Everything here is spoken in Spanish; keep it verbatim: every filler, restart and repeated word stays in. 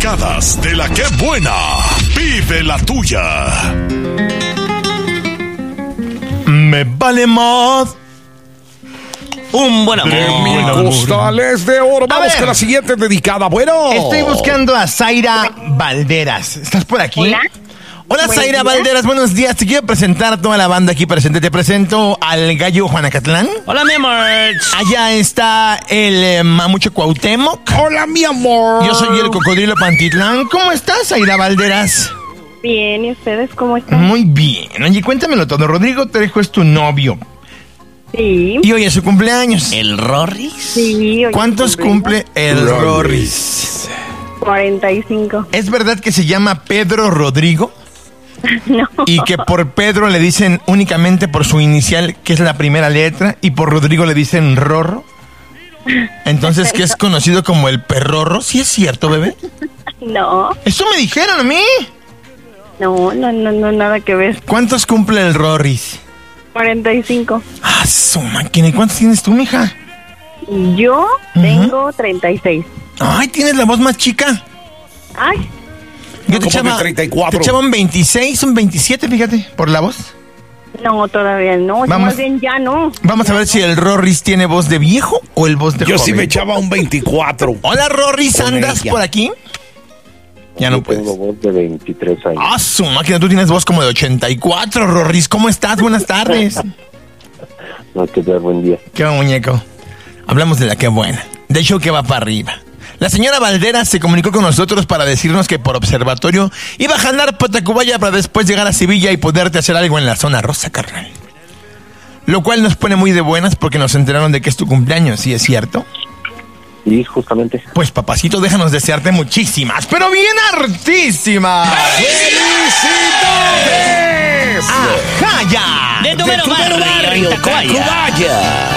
dedicadas de la que buena. Vive la tuya. Me vale más un buen amor. De mi costales de oro. Vamos con la siguiente dedicada. Bueno. Estoy buscando a Zaira Valderas. ¿Estás por aquí? Hola. Hola, Buenos Zaira días. Valderas, buenos días. Te quiero presentar a toda la banda aquí presente. Te presento al gallo Juanacatlán. Hola, mi amor. Allá está el eh, mamucho Cuauhtémoc. Hola, mi amor. Yo soy el cocodrilo Pantitlán. ¿Cómo estás, Zaira Valderas? Bien, ¿y ustedes cómo están? Muy bien. Oye, cuéntamelo todo. Rodrigo Trejo es tu novio. Sí. Y hoy es su cumpleaños. ¿El Rorris? Sí. hoy ¿Cuántos cumple cumple el Rorris? cuarenta y cinco. ¿Es verdad que se llama Pedro Rodrigo? No. Y que por Pedro le dicen únicamente por su inicial, que es la primera letra, y por Rodrigo le dicen Rorro. Entonces, que es conocido como el perrorro. ¿Sí es cierto, bebé? No. Eso me dijeron a mí. No, no, no, no, nada que ver. ¿Cuántos cumple el Rorris? cuarenta y cinco. Ah, su máquina. ¿Y cuántos tienes tú, mija? Yo tengo treinta y seis. Ay, tienes la voz más chica. Ay, Yo te ¿Cómo que echaba, treinta y cuatro? te echaba un veintiséis, un veintisiete, fíjate, por la voz. no, todavía no. Vamos. Más bien ya no. Vamos a ver si el Rorris tiene voz de viejo o el voz de Yo joven. sí me echaba un veinticuatro. Hola, Rorris, Con ¿andas ella. por aquí? Ya no Yo puedes. tengo voz de veintitrés años. Ah, su máquina, tú tienes voz como de ochenta y cuatro, Rorris. ¿Cómo estás? Buenas tardes. No, que dar buen día. Qué va, muñeco. Hablamos de la que buena. Del show que va para arriba. La señora Valderas se comunicó con nosotros para decirnos que por observatorio iba a jalar para Tacubaya para después llegar a Sevilla y poderte hacer algo en la zona rosa, carnal. Lo cual nos pone muy de buenas porque nos enteraron de que es tu cumpleaños, ¿sí es cierto? Y justamente, Pues papacito, déjanos desearte muchísimas, pero bien hartísimas. ¡Felicidades! ¡Ajá, ya! De tu De mero tu mero barrio, barrio, en Tacubaya. Tacubaya.